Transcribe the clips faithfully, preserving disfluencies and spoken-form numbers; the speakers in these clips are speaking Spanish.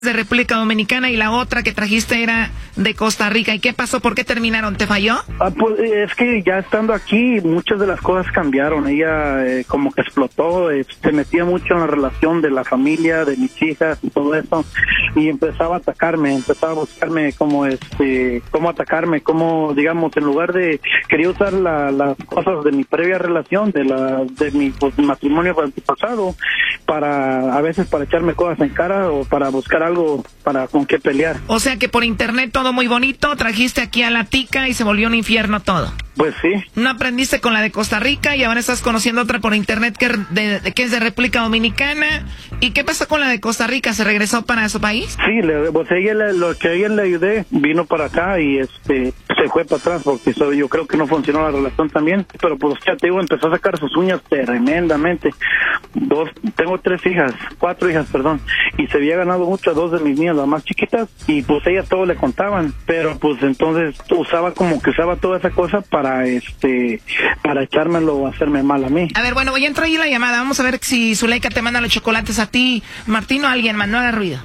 de República Dominicana y la otra que trajiste era de Costa Rica. ¿Y qué pasó? ¿Por qué terminaron? ¿Te falló? Ah, pues es que ya estando aquí muchas de las cosas cambiaron. Ella eh, como que explotó, eh, se metía mucho en la relación de la familia, de mis hijas y todo eso, y empezaba a atacarme, empezaba a buscarme como este, cómo atacarme, como digamos, en lugar de, quería usar la, las cosas de mi previa relación, de la de mi pues, matrimonio antepasado, para a veces para echarme cosas en cara o para buscar algo algo para con qué pelear. O sea que por internet todo muy bonito, trajiste aquí a la tica y se volvió un infierno todo. Pues sí. No aprendiste con la de Costa Rica y ahora estás conociendo otra por internet que, de, de, que es de República Dominicana. ¿Y qué pasó con la de Costa Rica? ¿Se regresó para su país? Sí, le, pues ella, le, lo que a ella le ayudé, vino para acá y este se fue para atrás porque so, yo creo que no funcionó la relación también. Pero pues ya te digo, empezó a sacar sus uñas tremendamente. Dos, tengo tres hijas, cuatro hijas, perdón. Y se había ganado mucho a dos de mis niñas, las más chiquitas. Y pues ellas todo le contaban. Pero pues entonces usaba como que usaba toda esa cosa para para este para echármelo o hacerme mal a mí. A ver, bueno, voy a entrar ahí la llamada. Vamos a ver si Zuleika te manda los chocolates a ti, Martín, o a alguien más. No haga ruido.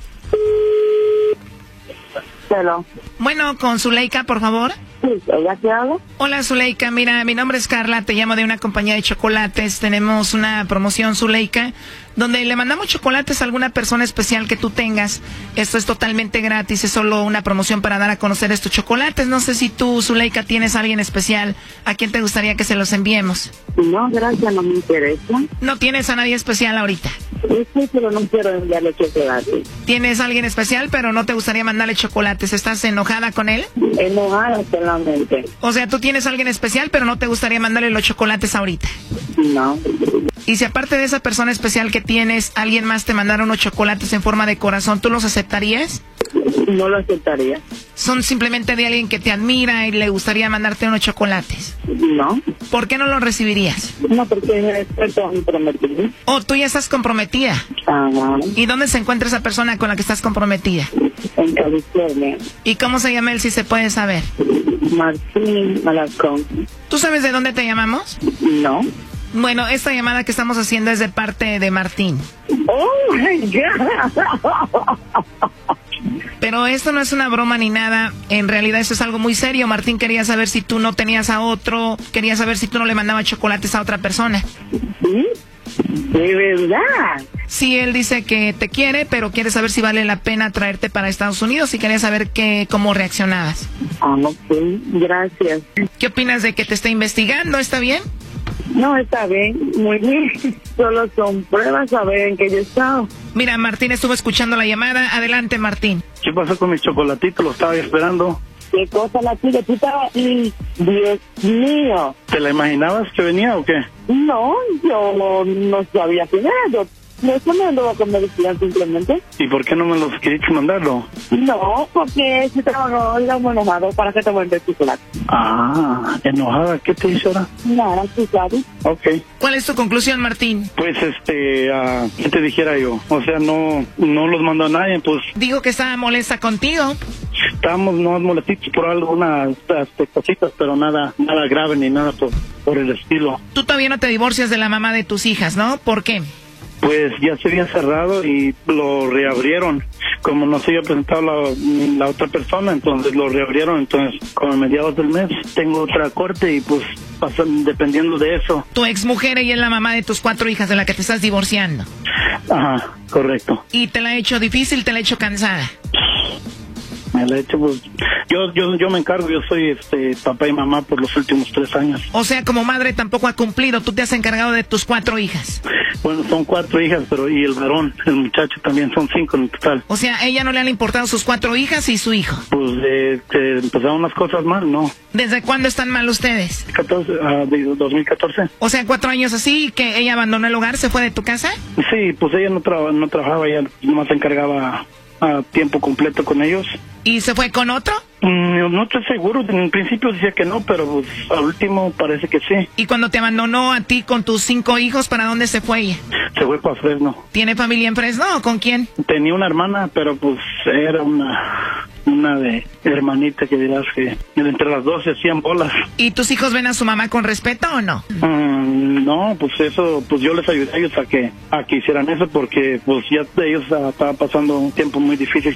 Hello. Bueno, con Zuleika, por favor. Sí, ¿ella qué habla? Hola, Zuleika. Mira, mi nombre es Carla. Te llamo de una compañía de chocolates. Tenemos una promoción, Zuleika, donde le mandamos chocolates a alguna persona especial que tú tengas. Esto es totalmente gratis. Es solo una promoción para dar a conocer estos chocolates. No sé si tú, Zuleika, tienes a alguien especial a quien te gustaría que se los enviemos. No, gracias, no me interesa. ¿No tienes a nadie especial ahorita? Sí, pero no quiero enviarle chocolates. ¿Tienes a alguien especial, pero no te gustaría mandarle chocolates? ¿Estás enojada con él? Enojada solamente. O sea, tú tienes a alguien especial, pero no te gustaría mandarle los chocolates ahorita. No. Y si aparte de esa persona especial que tienes, alguien más te mandara unos chocolates en forma de corazón, ¿tú los aceptarías? No lo aceptaría. Son simplemente de alguien que te admira y le gustaría mandarte unos chocolates. No. ¿Por qué no los recibirías? No, porque estoy comprometida. Oh, tú ya estás comprometida. Ajá. ¿Y dónde se encuentra esa persona con la que estás comprometida? En California. ¿Y cómo se llama él, si se puede saber? Martín Alarcón. ¿Tú sabes de dónde te llamamos? No. Bueno, esta llamada que estamos haciendo es de parte de Martín. Oh my God. Pero esto no es una broma ni nada. En realidad eso es algo muy serio. Martín quería saber si tú no tenías a otro. Quería saber si tú no le mandabas chocolates a otra persona. ¿Sí? ¿De verdad? Sí, él dice que te quiere, pero quiere saber si vale la pena traerte para Estados Unidos y quería saber que, cómo reaccionabas. Ah, ok. Gracias. ¿Qué opinas de que te esté investigando? ¿Está bien? No, está bien, muy bien. Solo son pruebas a ver en qué yo he estado. Mira, Martín estuvo escuchando la llamada. Adelante, Martín. ¿Qué pasó con mis chocolatitos? Los estaba esperando. ¿Qué cosa la chica? Tú estabas ahí. Dios mío. ¿Te la imaginabas que venía o qué? No, yo no sabía quién era. Yo eso me andaba con medicina simplemente. ¿Y por qué no me los querías mandarlo? No, porque si trabajo enojado, ¿para qué te voy a enviar chocolate? Ah, enojada. ¿Qué te hizo ahora? Nada, tú sabes. Ok. ¿Cuál es tu conclusión, Martín? Pues, este, uh, ¿qué te dijera yo? O sea, no no los mandó a nadie, pues. Dijo que estaba molesta contigo. Estábamos no molestitos por algunas este, cositas, pero nada nada grave ni nada por, por el estilo. Tú todavía no te divorcias de la mamá de tus hijas, ¿no? ¿Por qué? Pues ya se había cerrado y lo reabrieron. Como no se había presentado la, la otra persona, entonces lo reabrieron. Entonces, como a mediados del mes, tengo otra corte y pues pasan dependiendo de eso. Tu exmujer, ella es la mamá de tus cuatro hijas de la que te estás divorciando. Ajá, correcto. ¿Y te la ha hecho difícil, te la ha hecho cansada? Me la he hecho, pues, yo, yo, yo me encargo, yo soy este papá y mamá por los últimos tres años. O sea, como madre tampoco ha cumplido, tú te has encargado de tus cuatro hijas. Bueno, son cuatro hijas, pero y el varón, el muchacho también, son cinco en total. O sea, ¿a ella no le han importado sus cuatro hijas y su hijo? Pues eh, que empezaron unas cosas mal, ¿no? ¿Desde cuándo están mal ustedes? catorce, uh, de dos mil catorce. O sea, cuatro años así, que ella abandonó el hogar, se fue de tu casa. Sí, pues ella no, tra no trabajaba, ella nomás se encargaba a tiempo completo con ellos. ¿Y se fue con otro? Mm, no estoy seguro, en principio decía que no, pero pues al último parece que sí. ¿Y cuando te abandonó a ti con tus cinco hijos, para dónde se fue ella? Se fue para Fresno. ¿Tiene familia en Fresno o con quién? Tenía una hermana, pero pues era una una de hermanita que dirás que entre las dos se hacían bolas. ¿Y tus hijos ven a su mamá con respeto o no? Mm, no, pues eso, pues yo les ayudé a ellos a que, a que hicieran eso porque pues ya ellos uh, estaban pasando un tiempo muy difícil